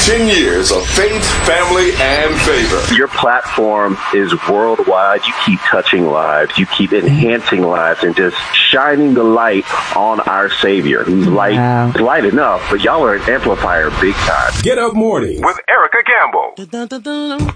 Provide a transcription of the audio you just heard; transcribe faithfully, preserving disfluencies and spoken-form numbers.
ten years of faith, family, and favor. Your platform is worldwide. You keep touching lives. You keep enhancing lives and just shining the light on our Savior, who's light, wow. light enough, but y'all are an amplifier big time. Get Up Morning with Erica Campbell.